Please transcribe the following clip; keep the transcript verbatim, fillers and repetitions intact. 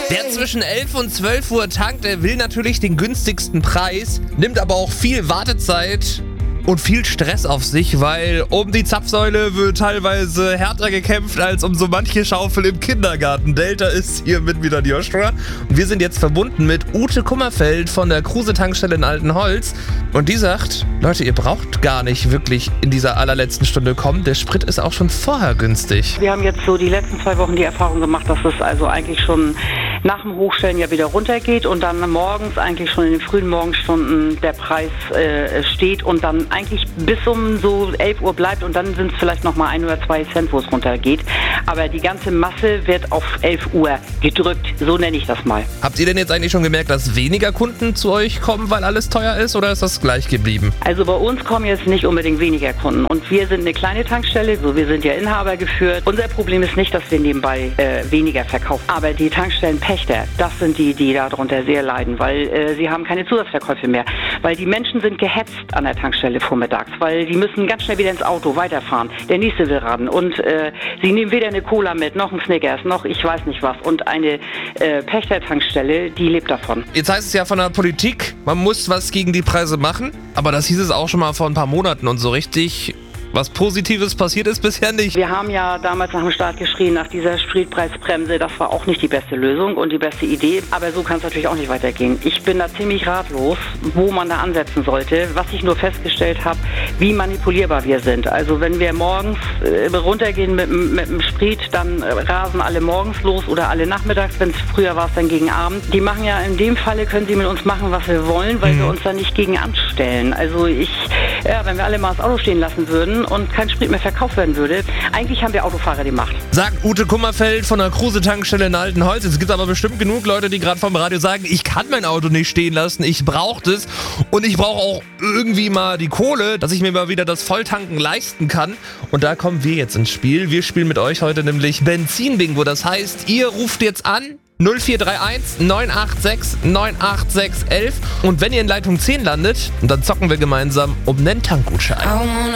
Wer zwischen elf und zwölf Uhr tankt, der will natürlich den günstigsten Preis, nimmt aber auch viel Wartezeit und viel Stress auf sich, weil um die Zapfsäule wird teilweise härter gekämpft als um so manche Schaufel im Kindergarten. Delta ist hier mit wieder die Joshua und wir sind jetzt verbunden mit Ute Kummerfeld von der Kruse-Tankstelle in Altenholz und die sagt, Leute, ihr braucht gar nicht wirklich in dieser allerletzten Stunde kommen, der Sprit ist auch schon vorher günstig. Wir haben jetzt so die letzten zwei Wochen die Erfahrung gemacht, dass es also eigentlich schon nach dem Hochstellen ja wieder runtergeht und dann morgens eigentlich schon in den frühen Morgenstunden der Preis äh, steht und dann eigentlich bis um so elf Uhr bleibt und dann sind es vielleicht nochmal ein oder zwei Cent, wo es runtergeht. Aber die ganze Masse wird auf elf Uhr gedrückt, so nenne ich das mal. Habt ihr denn jetzt eigentlich schon gemerkt, dass weniger Kunden zu euch kommen, weil alles teuer ist oder ist das gleich geblieben? Also bei uns kommen jetzt nicht unbedingt weniger Kunden und wir sind eine kleine Tankstelle, so wir sind ja Inhaber geführt. Unser Problem ist nicht, dass wir nebenbei äh, weniger verkaufen, aber die Tankstellenpächter, das sind die, die darunter sehr leiden, weil äh, sie haben keine Zusatzverkäufe mehr, weil die Menschen sind gehetzt an der Tankstelle vormittags, weil die müssen ganz schnell wieder ins Auto weiterfahren. Der nächste will ran und äh, sie nehmen weder eine Cola mit, noch einen Snickers, noch ich weiß nicht was und eine äh, Pächtertankstelle, die lebt davon. Jetzt heißt es ja von der Politik, man muss was gegen die Preise machen, aber das hieß es auch schon mal vor ein paar Monaten und so richtig was Positives passiert ist bisher nicht. Wir haben ja damals nach dem Start geschrien, nach dieser Spritpreisbremse, das war auch nicht die beste Lösung und die beste Idee, aber so kann es natürlich auch nicht weitergehen. Ich bin da ziemlich ratlos, wo man da ansetzen sollte, was ich nur festgestellt habe, wie manipulierbar wir sind. Also wenn wir morgens äh, runtergehen mit, mit dem Sprit, dann äh, rasen alle morgens los oder alle nachmittags, wenn es früher war es dann gegen Abend. Die machen ja in dem Falle, können sie mit uns machen, was wir wollen, weil mhm. wir uns da nicht gegen anstellen. Also ich, ja, wenn wir alle mal das Auto stehen lassen würden und kein Sprit mehr verkauft werden würde. Eigentlich haben wir Autofahrer die Macht. Sagt Ute Kummerfeld von der Kruse-Tankstelle in Altenholz. Es gibt aber bestimmt genug Leute, die gerade vom Radio sagen, ich kann mein Auto nicht stehen lassen, ich brauche das und ich brauche auch irgendwie mal die Kohle, dass ich mir mal wieder das Volltanken leisten kann. Und da kommen wir jetzt ins Spiel. Wir spielen mit euch heute nämlich Benzin-Bingo. Das heißt, ihr ruft jetzt an null vier drei eins neun acht sechs neun acht sechs eins eins und wenn ihr in Leitung zehn landet, dann zocken wir gemeinsam um einen Tankgutschein.